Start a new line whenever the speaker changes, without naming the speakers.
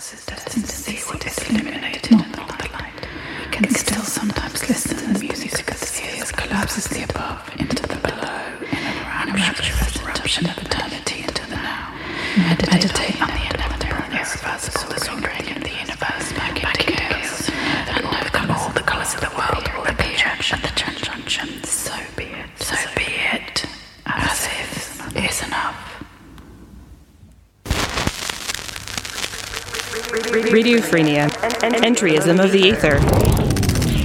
pulses, destined to see what is illuminated in the light. We can still sometimes listen to the music of the spheres collapses the above into the below in a rapturous eruption of eternity into the now. Meditate on the inevitable irreversible disordering of the universe back into chaos, and all the colours of the world will appear at the junction. So be it, as if is enough.
Radiophrenia, entryism of the ether.